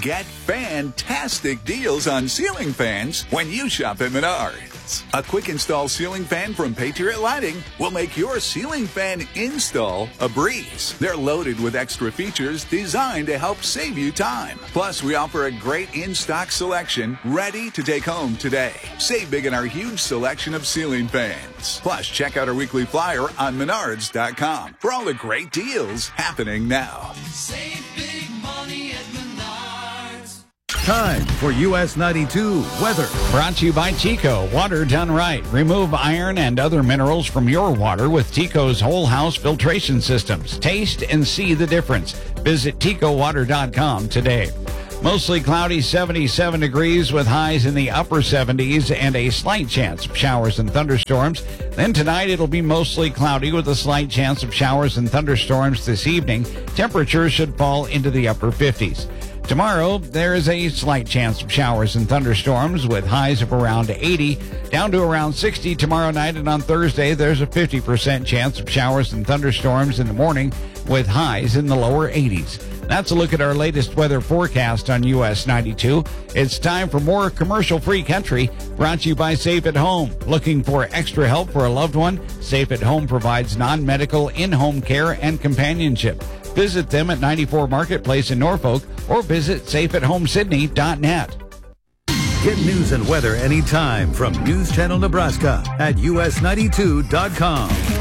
Get fantastic deals on ceiling fans when you shop at Menards. A quick install ceiling fan from Patriot Lighting will make your ceiling fan install a breeze. They're loaded with extra features designed to help save you time. Plus, we offer a great in-stock selection ready to take home today. Save big in our huge selection of ceiling fans. Plus, check out our weekly flyer on Menards.com for all the great deals happening now. Save big money at Menards. Time for US 92 weather. Brought to you by Tico. Water done right. Remove iron and other minerals from your water with Tico's whole house filtration systems. Taste and see the difference. Visit TicoWater.com today. Mostly cloudy, 77 degrees with highs in the upper 70s and a slight chance of showers and thunderstorms. Then tonight it'll be mostly cloudy with a slight chance of showers and thunderstorms this evening. Temperatures should fall into the upper 50s. Tomorrow, there is a slight chance of showers and thunderstorms with highs of around 80, down to around 60 tomorrow night. And on Thursday, there's a 50% chance of showers and thunderstorms in the morning with highs in the lower 80s. That's a look at our latest weather forecast on US 92. It's time for more commercial-free country, brought to you by Safe at Home. Looking for extra help for a loved one? Safe at Home provides non-medical in-home care and companionship. Visit them at 94 Marketplace in Norfolk or visit safeathomesydney.net. Get news and weather anytime from News Channel Nebraska at US92.com.